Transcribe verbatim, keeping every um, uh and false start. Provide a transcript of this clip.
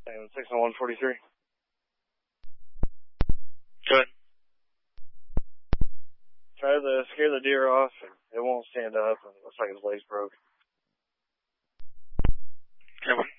And six oh one forty-three. Good. Try to scare the deer off, and it won't stand up, and it looks like his leg's broke. Okay, one.